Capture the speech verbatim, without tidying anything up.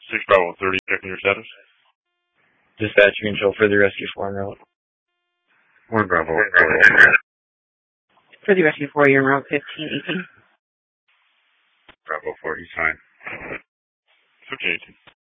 six Bravo thirty, checking your status. Dispatch, you can show further rescue four en route. one Bravo. For the rescue four, you're en route fifteen eighteen. Bravo four, he's fine. fifteen eighteen.